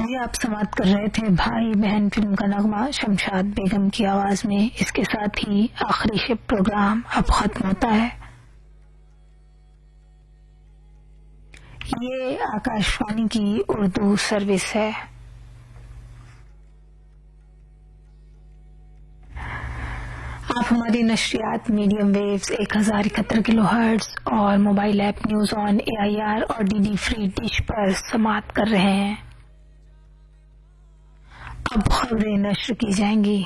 ابھی آپ سماعت کر رہے تھے بھائی بہن فلم کا نغمہ شمشاد بیگم کی آواز میں. اس کے ساتھ ہی آخری شب پروگرام اب ختم ہوتا ہے. یہ آکاشوانی کی اردو سروس ہے. آپ ہماری نشریات میڈیم ویوز 1071 کلو ہرٹز اور mobile app news on AIR اور DD فری ڈش پر سماعت کر رہے ہیں. اب خبریں نشر کی جائیں گی.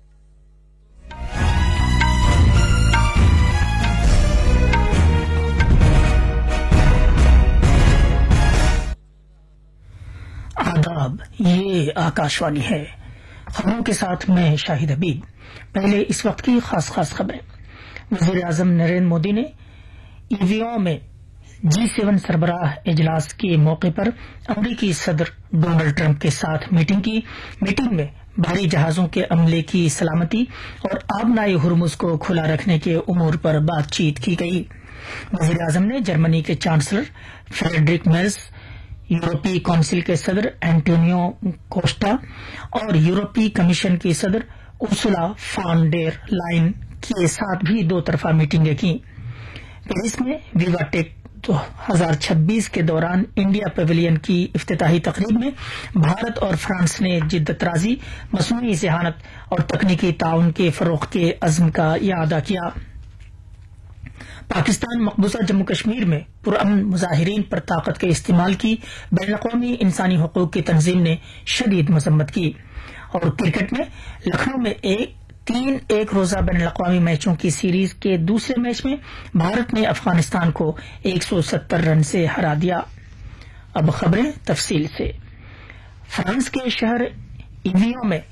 آداب، یہ آکاشوانی ہے. خبروں کے ساتھ میں شاہد حبیب. پہلے اس وقت کی خاص خبریں. وزیر اعظم نریندر مودی نے ایویو میں G7 سربراہ اجلاس کے موقع پر امریکی صدر ڈونلڈ ٹرمپ کے ساتھ میٹنگ کی. میٹنگ میں بحری جہازوں کے عملے کی سلامتی اور آبنائے ہرمز کو کھلا رکھنے کے امور پر بات چیت کی گئی. وزیر اعظم نے جرمنی کے چانسلر فریڈرک میرز، یورپی کونسل کے صدر اینٹونیو کوسٹا اور یورپی کمیشن کی صدر ارسولا فان ڈیر لائن کے ساتھ بھی دو طرفہ میٹنگیں کی. پیرس میں ویوا ٹیک 2026 کے دوران انڈیا پیویلین کی افتتاحی تقریب میں بھارت اور فرانس نے جدت رازی، مصنوعی ذہانت اور تکنیکی تعاون کے فروغ کے عزم کا اعادہ کیا. پاکستان مقبوضہ جموں کشمیر میں پرامن مظاہرین پر طاقت کے استعمال کی بین الاقوامی انسانی حقوق کی تنظیم نے شدید مذمت کی. اور کرکٹ میں لکھنؤ میں 3 روزہ بین الاقوامی میچوں کی سیریز کے دوسرے میچ میں بھارت نے افغانستان کو 170 رن سے ہرا دیا. اب خبریں تفصیل سے. فرانس کے شہر ایویو میں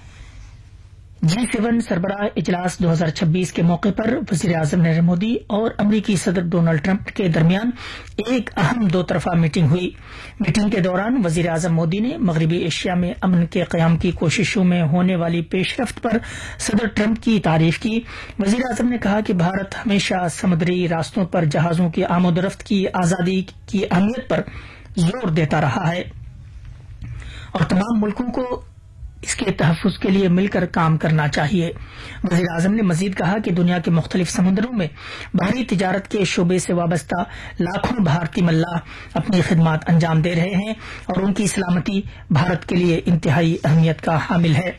G7 سربراہ اجلاس 2026 کے موقع پر وزیر اعظم نریندر مودی اور امریکی صدر ڈونلڈ ٹرمپ کے درمیان ایک اہم دو طرفہ میٹنگ ہوئی. میٹنگ کے دوران وزیر اعظم مودی نے مغربی ایشیا میں امن کے قیام کی کوششوں میں ہونے والی پیش رفت پر صدر ٹرمپ کی تعریف کی. وزیر اعظم نے کہا کہ بھارت ہمیشہ سمندری راستوں پر جہازوں کی آمد و رفت کی آزادی کی اہمیت پر زور دیتا رہا ہے اور تمام ملکوں کو اس کے تحفظ کے لیے مل کر کام کرنا چاہیے. وزیر اعظم نے مزید کہا کہ دنیا کے مختلف سمندروں میں بحری تجارت کے شعبے سے وابستہ لاکھوں بھارتی ملاح اپنی خدمات انجام دے رہے ہیں اور ان کی سلامتی بھارت کے لیے انتہائی اہمیت کا حامل ہے.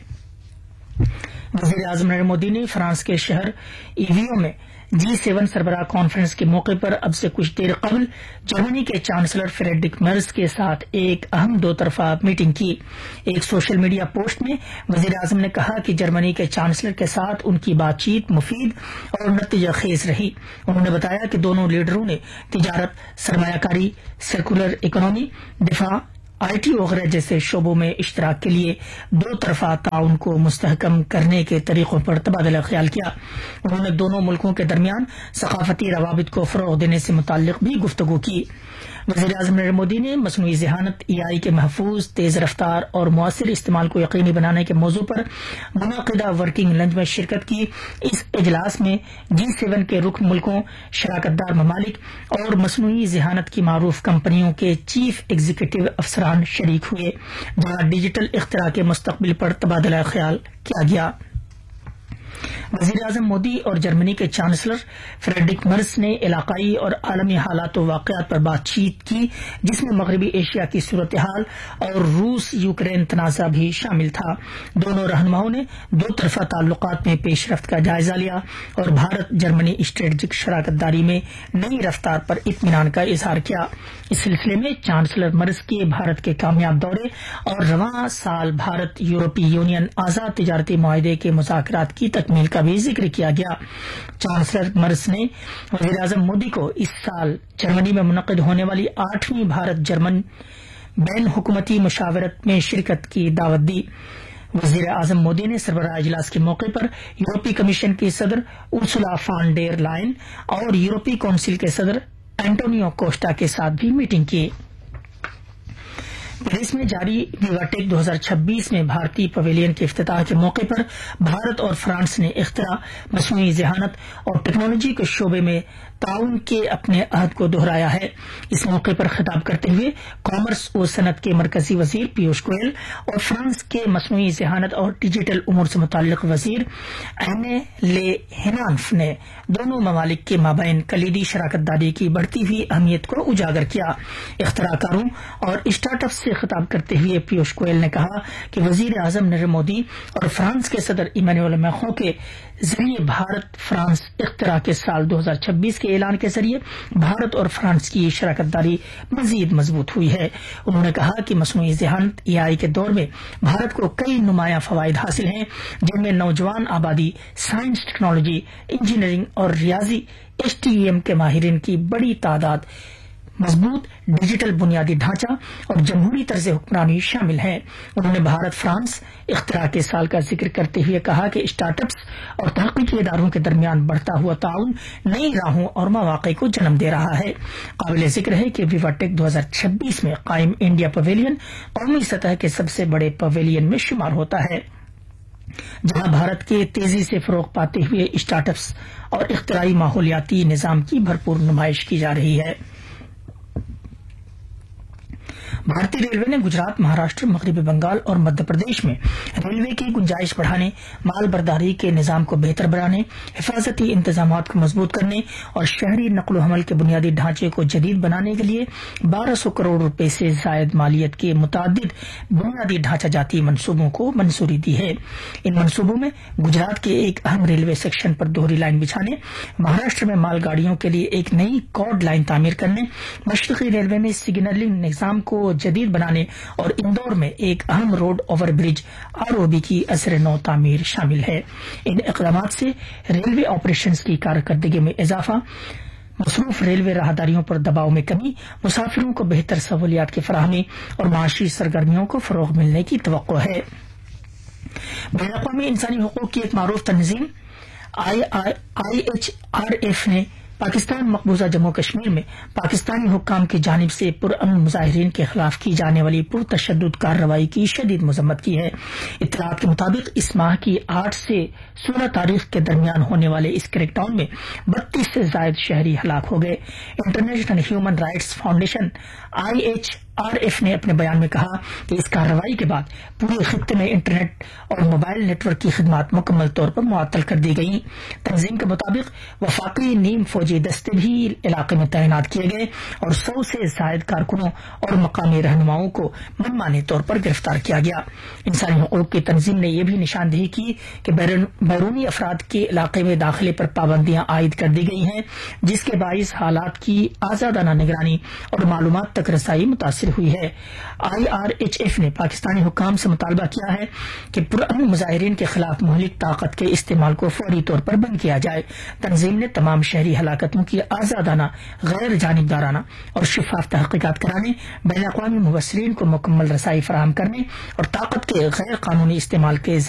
وزیر اعظم نریندر مودی نے فرانس کے شہر ایویو میں G7 سربراہ کانفرنس کے موقع پر اب سے کچھ دیر قبل جرمنی کے چانسلر فریڈرک میرز کے ساتھ ایک اہم دو طرفہ میٹنگ کی. ایک سوشل میڈیا پوسٹ میں وزیر اعظم نے کہا کہ جرمنی کے چانسلر کے ساتھ ان کی بات چیت مفید اور نتیجہ خیز رہی. انہوں نے بتایا کہ دونوں لیڈروں نے تجارت، سرمایہ کاری، سرکولر اکنامی، دفاع، IT وغیرہ جیسے شعبوں میں اشتراک کے لیے دو طرفہ تعاون کو مستحکم کرنے کے طریقوں پر تبادلہ خیال کیا. انہوں نے دونوں ملکوں کے درمیان ثقافتی روابط کو فروغ دینے سے متعلق بھی گفتگو کی. وزیر اعظم نریندر مودی نے مصنوعی ذہانت AI کے محفوظ، تیز رفتار اور مؤثر استعمال کو یقینی بنانے کے موضوع پر منعقدہ ورکنگ لنچ میں شرکت کی. اس اجلاس میں G7 کے رکن ملکوں، شراکت دار ممالک اور مصنوعی ذہانت کی معروف کمپنیوں کے چیف ایگزیکٹو افسران شریک ہوئے، جہاں ڈیجیٹل اختراع کے مستقبل پر تبادلہ خیال کیا گیا. وزیر اعظم مودی اور جرمنی کے چانسلر فریڈرک میرز نے علاقائی اور عالمی حالات و واقعات پر بات چیت کی، جس میں مغربی ایشیا کی صورتحال اور روس یوکرین تنازع بھی شامل تھا. دونوں رہنماؤں نے دو طرفہ تعلقات میں پیش رفت کا جائزہ لیا اور بھارت جرمنی اسٹریٹجک شراکت داری میں نئی رفتار پر اطمینان کا اظہار کیا. اس سلسلے میں چانسلر میرز کے بھارت کے کامیاب دورے اور رواں سال بھارت یورپی یونین آزاد تجارتی معاہدے کے مذاکرات کی تکمیل کا بھی ذکر کیا گیا. چانسلر میرز نے وزیر اعظم مودی کو اس سال جرمنی میں منعقد ہونے والی 8ویں بھارت جرمن بین حکومتی مشاورت میں شرکت کی دعوت دی. وزیر اعظم مودی نے سربراہ اجلاس کے موقع پر یورپی کمیشن کی صدر ارسولا فان ڈیر لائن اور یورپی کونسل کے صدر اینٹونیو کوسٹا کے ساتھ بھی میٹنگ کی. پیرس میں جاری ویواٹیک 2026 میں بھارتی پویلین کے افتتاح کے موقع پر بھارت اور فرانس نے اختراع، مصنوعی ذہانت اور ٹیکنالوجی کے شعبے میں تعاون کے اپنے عہد کو دہرایا ہے۔ اس موقع پر خطاب کرتے ہوئے کامرس و صنعت کے مرکزی وزیر پیوش گوئل اور فرانس کے مصنوعی ذہانت اور ڈیجیٹل امور سے متعلق وزیر اینے لے ہینانف نے دونوں ممالک کے مابین کلیدی شراکت داری کی بڑھتی ہوئی اہمیت کو اجاگر کیا۔ اختراع کاروں اور اسٹارٹ اپ سے خطاب کرتے ہوئے پیوش گوئل نے کہا کہ وزیر اعظم نریندر مودی اور فرانس کے صدر ایمانوئل میخوں کے ذریعے بھارت فرانس اختراع کے سال 2026 کے اعلان کے ذریعے بھارت اور فرانس کی شراکت داری مزید مضبوط ہوئی ہے۔ انہوں نے کہا کہ مصنوعی ذہانت AI کے دور میں بھارت کو کئی نمایاں فوائد حاصل ہیں، جن میں نوجوان آبادی، سائنس، ٹیکنالوجی، انجینئرنگ اور ریاضی STEM کے ماہرین کی بڑی تعداد، مضبوط ڈیجیٹل بنیادی ڈھانچہ اور جمہوری طرز حکمرانی شامل ہیں۔ انہوں نے بھارت فرانس اختراع کے سال کا ذکر کرتے ہوئے کہا کہ اسٹارٹ اپس اور تحقیقی اداروں کے درمیان بڑھتا ہوا تعاون نئی راہوں اور مواقع کو جنم دے رہا ہے۔ قابل ذکر ہے کہ ویواٹیک 2026 میں قائم انڈیا پویلین قومی سطح کے سب سے بڑے پویلین میں شمار ہوتا ہے، جہاں بھارت کے تیزی سے فروغ پاتے ہوئے اسٹارٹ اپس اور اختراعی ماحولیاتی نظام کی بھرپور نمائش کی جا رہی ہے۔ بھارتی ریلوے نے گجرات، مہاراشٹر، مغربی بنگال اور مدھیہ پردیش میں ریلوے کی گنجائش بڑھانے، مال برداری کے نظام کو بہتر بنانے، حفاظتی انتظامات کو مضبوط کرنے اور شہری نقل و حمل کے بنیادی ڈھانچے کو جدید بنانے کے لیے 1200 کروڑ روپے سے زائد مالیت کے متعدد بنیادی ڈھانچہ جاتی منصوبوں کو منظوری دی ہے۔ ان منصوبوں میں گجرات کے ایک اہم ریلوے سیکشن پر دوہری لائن بچھانے، مہاراشٹر میں مال گاڑیوں کے لیے ایک نئی کارڈ لائن تعمیر کرنے، مشرقی ریلوے میں سگنلنگ نظام کو جدید بنانے اور اندور میں ایک اہم روڈ اوور برج ROB کی اثر نو تعمیر شامل ہے۔ ان اقدامات سے ریلوے آپریشنز کی کارکردگی میں اضافہ، مصروف ریلوے راہداریوں پر دباؤ میں کمی، مسافروں کو بہتر سہولیات کی فراہمی اور معاشی سرگرمیوں کو فروغ ملنے کی توقع ہے۔ بین الاقوامی انسانی حقوق کی ایک معروف تنظیم IHRF نے پاکستان مقبوضہ جموں کشمیر میں پاکستانی حکام کی جانب سے پرامن مظاہرین کے خلاف کی جانے والی پرتشدد کارروائی کی شدید مذمت کی ہے۔ اطلاعات کے مطابق اس ماہ کی 8 سے 16 تاریخ کے درمیان ہونے والے اس کریک ڈاؤن میں 32 سے زائد شہری ہلاک ہو گئے۔ International human rights foundation IHRF نے اپنے بیان میں کہا کہ اس کارروائی کے بعد پورے خطے میں انٹرنیٹ اور موبائل نیٹ ورک کی خدمات مکمل طور پر معطل کر دی گئی۔ تنظیم کے مطابق وفاقی نیم فوجی دستے بھی علاقے میں تعینات کیے گئے اور 100 سے زائد کارکنوں اور مقامی رہنماؤں کو منمانے طور پر گرفتار کیا گیا۔ انسانی حقوق کی تنظیم نے یہ بھی نشاندہی کی کہ بیرونی افراد کے علاقے میں داخلے پر پابندیاں عائد کر دی گئی ہیں، جس کے باعث حالات کی آزادانہ نگرانی اور معلومات تک رسائی متاثر ہوئی ہے۔ IRHF نے پاکستانی حکام سے مطالبہ کیا ہے کہ پرامن مظاہرین کے خلاف مہلک طاقت کے استعمال کو فوری طور پر بند کیا جائے۔ تنظیم نے تمام شہری ہلاکتوں کی آزادانہ، غیر جانبدارانہ اور شفاف تحقیقات کرانے، بین الاقوامی مبصرین کو مکمل رسائی فراہم کرنے اور طاقت کے غیر قانونی استعمال کے